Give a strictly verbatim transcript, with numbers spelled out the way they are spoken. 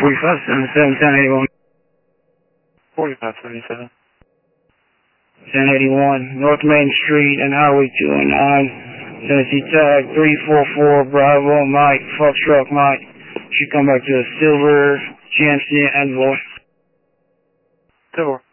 forty-five seventy-seven, ten eighty-one. forty-five seventy-seven. ten eighty-one, North Main Street and Highway two oh nine. Tennessee tag three four four, Bravo Mike, Foxtrot Mike. Should come back to a silver G M C Envoy. Silver.